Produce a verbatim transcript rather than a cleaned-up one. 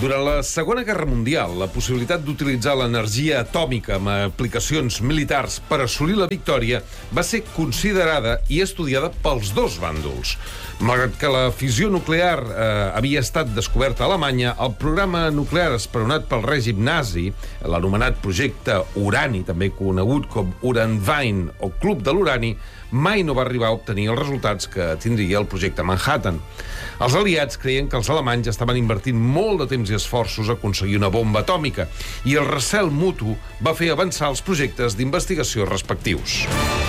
Durant la Segona Guerra Mundial, la possibilitat d'utilitzar l'energia atòmica amb aplicacions militars per assolir la victòria va ser considerada i estudiada pels dos bàndols. Malgrat que la fissió nuclear eh, havia estat descoberta a Alemanya, el programa nuclear esperonat pel règim nazi, l'anomenat projecte Urani, també conegut com Uranverein o Club de l'Urani, mai no va arribar a obtenir els resultats que tindria el projecte Manhattan. Els aliats creien que els alemanys estaven invertint molt de temps i esforços a aconseguir una bomba atòmica i el recel mutu va fer avançar els projectes d'investigació respectius.